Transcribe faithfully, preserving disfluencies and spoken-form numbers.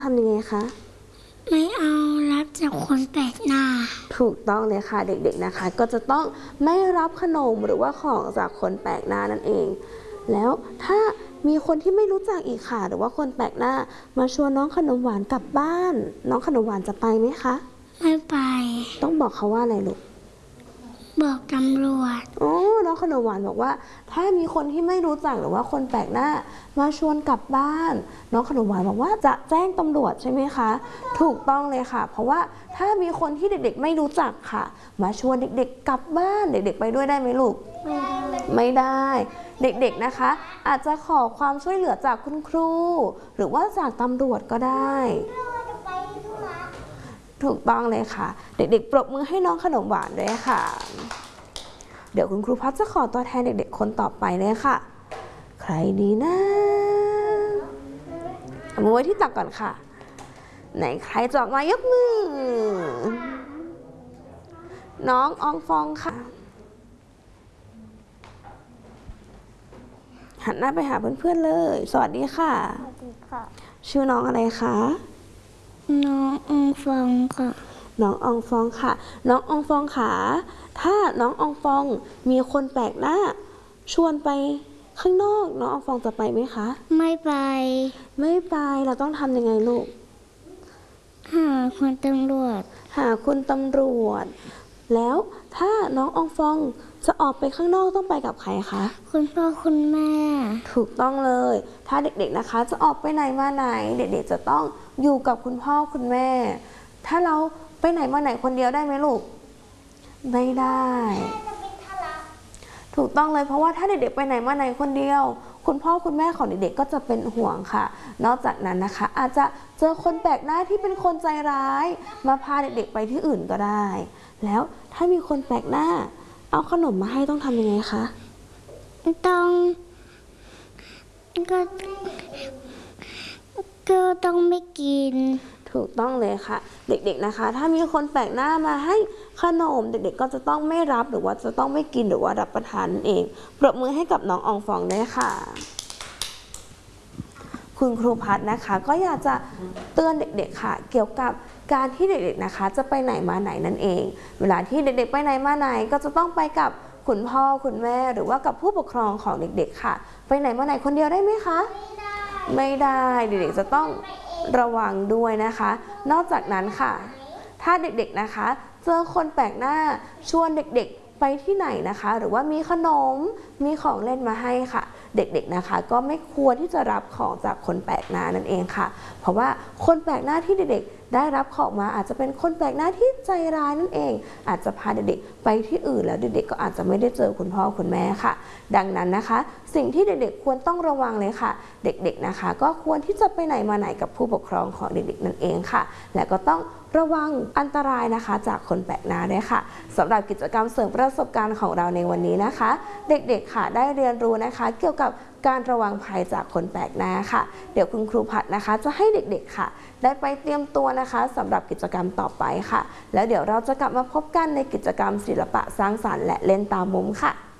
ทำยังไงคะไม่เอารับจากคนแปลกหน้าถูกต้องเลยค่ะเด็กๆนะคะก็จะต้องไม่รับขนมหรือว่าของจากคนแปลกหน้านั่นเองแล้วถ้ามีคนที่ไม่รู้จักอีกค่ะหรือว่าคนแปลกหน้ามาชวนน้องขนมหวานกลับบ้านน้องขนมหวานจะไปไหมคะไม่ไปต้องบอกเขาว่าอะไรลูกบอกตำรวจโอ้น้องขนมหวานบอกว่าถ้ามีคนที่ไม่รู้จักหรือว่าคนแปลกหน้ามาชวนกลับบ้านน้องขนมหวานบอกว่าจะแจ้งตำรวจใช่ไหมคะถูกต้องเลยค่ะเพราะว่าถ้ามีคนที่เด็กๆไม่รู้จักค่ะมาชวนเด็กๆกลับบ้านเด็กๆไปด้วยได้ไหมลูกไม่ได้เด็กๆนะคะอาจจะขอความช่วยเหลือจากคุณครูหรือว่าจากตำรวจก็ได้ถูกต้องเลยค่ะเด็กๆปรบมือให้น้องขนมหวานด้วยค่ะเดี๋ยวคุณครูพัชจะขอตัวแทนเด็กๆคนต่อไปเลยค่ะใครดีนะเอามือไว้ที่ตักก่อนค่ะไหนใครจะออกมายกมือน้องอองฟองค่ะหันหน้าไปหาเพื่อนๆเลยสวัสดีค่ะสวัสดีค่ะชื่อน้องอะไรคะน้องอองฟองค่ะน้องอองฟองค่ะน้องอองฟองค่ะถ้าน้องอองฟองมีคนแปลกหน้าชวนไปข้างนอกน้องอองฟองจะไปไหมคะไม่ไปไม่ไปเราต้องทำยังไงลูกหาคุณตำรวจหาคุณตำรวจแล้วถ้าน้องอองฟองจะออกไปข้างนอกต้องไปกับใครคะคุณพ่อคุณแม่ถูกต้องเลยถ้าเด็กๆนะคะจะออกไปไหนมาไหนเด็กๆจะต้องอยู่กับคุณพ่อคุณแม่ถ้าเราไปไหนมาไหนคนเดียวได้ไหมลูกไม่ได้ถูกต้องเลยเพราะว่าถ้าเด็กๆไปไหนมาไหนคนเดียวคุณพ่อคุณแม่ของเด็กๆก็จะเป็นห่วงค่ะนอกจากนั้นนะคะอาจจะเจอคนแปลกหน้าที่เป็นคนใจร้ายมาพาเด็กๆไปที่อื่นก็ได้แล้วถ้ามีคนแปลกหน้าเอาขนมมาให้ต้องทำยังไงคะต้องก็ก็ต้องไม่กินถูกต้องเลยค่ะเด็กๆนะคะถ้ามีคนแปลกหน้ามาให้ขนมเด็กๆก็จะต้องไม่รับหรือว่าจะต้องไม่กินหรือว่ารับประทานนั่นเองปรบมือให้กับน้องอองฟองด้วยค่ะคุณครูพัฒนะคะก็อยากจะเตือนเด็กๆค่ะเกี่ยวกับการที่เด็กๆนะคะจะไปไหนมาไหนนั่นเองเวลาที่เด็กๆไปไหนมาไหนก็จะต้องไปกับคุณพ่อคุณแม่หรือว่ากับผู้ปกครองของเด็กๆค่ะไปไหนมาไหนคนเดียวได้ไหมคะไม่ได้เด็กๆจะต้องระวังด้วยนะคะนอกจากนั้นค่ะถ้าเด็กๆนะคะเจอคนแปลกหน้าชวนเด็กๆไปที่ไหนนะคะหรือว่ามีขนมมีของเล่นมาให้ค่ะเด็กๆนะคะก็ไม่ควรที่จะรับของจากคนแปลกหน้านั่นเองค่ะเพราะว่าคนแปลกหน้าที่เด็กๆได้รับของมาอาจจะเป็นคนแปลกหน้าที่ใจร้ายนั่นเองอาจจะพาเด็กๆไปที่อื่นแล้วเด็กๆก็อาจจะไม่ได้เจอคุณพ่อคุณแม่ค่ะดังนั้นนะคะสิ่งที่เด็กๆควรต้องระวังเลยค่ะเด็กๆนะคะก็ควรที่จะไปไหนมาไหนกับผู้ปกครองของเด็กๆนั่นเองค่ะและก็ต้องระวังอันตรายนะคะจากคนแปลกหน้าด้วยค่ะสำหรับกิจกรรมเสริมประสบการณ์ของเราในวันนี้นะคะเด็กๆค่ะได้เรียนรู้นะคะเกี่ยวกับการระวังภัยจากคนแปลกหน้าค่ะเดี๋ยวคุณครูพัดนะคะจะให้เด็กๆค่ะได้ไปเตรียมตัวนะคะสำหรับกิจกรรมต่อไปค่ะแล้วเดี๋ยวเราจะกลับมาพบกันในกิจกรรมศิลปะสร้างสรรค์และเล่นตามมุมค่ะ